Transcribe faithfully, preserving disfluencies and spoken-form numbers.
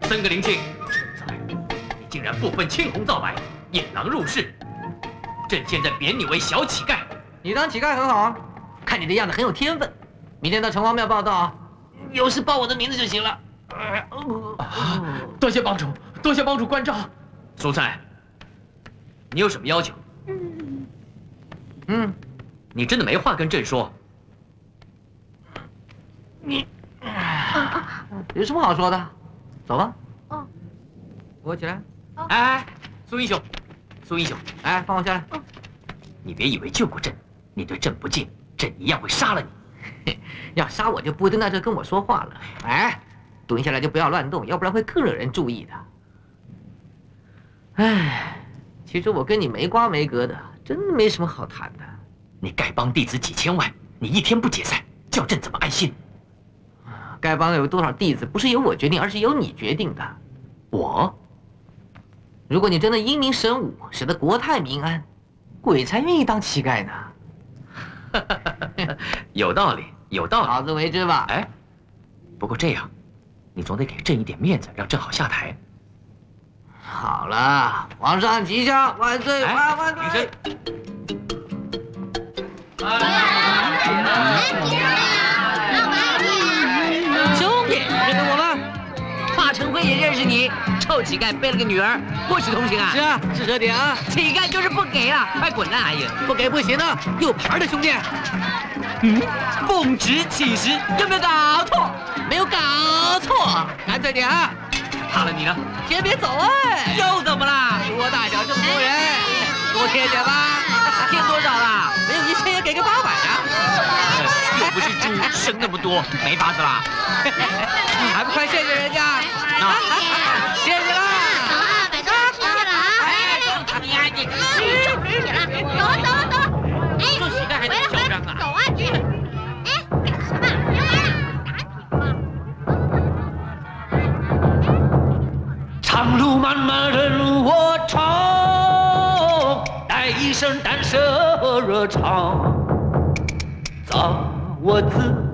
森格灵庆，你竟然不分青红皂白，引狼入室！朕现在贬你为小乞丐。 你当乞丐很好啊，看你的样子很有天分。明天到城隍庙报道，有事报我的名字就行了。 啊！多谢帮主，多谢帮主关照。苏灿，你有什么要求？ 嗯，嗯， 你真的没话跟朕说？ 你有什么好说的？走吧。 哦， 扶我起来。 哎，苏英雄，苏英雄， 哎，放我下来。 你别以为救过朕，你对朕不敬，朕一样会杀了你。 要杀我就不会蹲在这跟我说话了。哎，蹲下来就不要乱动，要不然会更惹人注意的。哎，其实我跟你没瓜没葛的，真没什么好谈的。 你丐帮弟子几千万，你一天不解散，叫朕怎么安心？ 丐帮有多少弟子，不是由我决定，而是由你决定的。 我？ 如果你真的英明神武，使得国泰民安，鬼才愿意当乞丐呢。 有道理，有道理。 好自为之吧。 哎，不过这样，你总得给朕一点面子，让朕好下台。 好了，皇上吉祥，万岁万万岁！兄弟，认得我吗？华成辉也认识你。臭乞丐背了个女儿，不许同行啊！是啊，是这点啊。乞丐就是不给了，快滚蛋！哎呀，不给不行啊，有牌的兄弟。嗯，奉旨乞食，有没有搞错？没有搞错，干脆点啊！ 怕了你了， 先别走哎！又怎么了？多大小这么多人，多贴点吧。贴多少了？没有一千也给个八百啊！ 又不是猪，生那么多，没法子啦。 还不快谢谢人家？那谢谢啦！ 走啊，把东西吃了啊！哎，你呀你，就吃起了，走了走了走了！哎， 做乞丐还得嚣张啊！ 走啊去！哎，干什么？别玩了，打你吗？ 长路漫漫任我闯，带一身胆色热肠，造我自